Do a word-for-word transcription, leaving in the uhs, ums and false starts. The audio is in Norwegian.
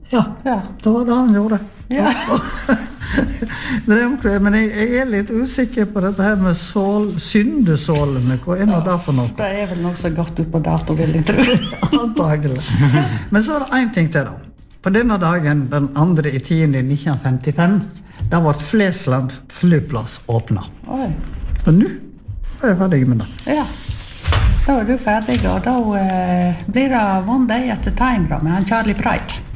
Ja, Ja. det var det han gjorde. Ja. Drømkveld, men jeg, jeg er litt usikker på dette her med sål, syndesålene. Hva er nå det for noe? Det er vel noe så godt ut på dato, vil jeg tro. Antagelig. Men så er det en ting til da. På denne dagen, den andre i tiende nitten femtifem, da ble Flesland flyplass åpnet. Oi. Og nå er jeg ferdig med det. Ja. Da er du ferdig, og da eh, blir det One Day at a Time da, med han Charlie Pride.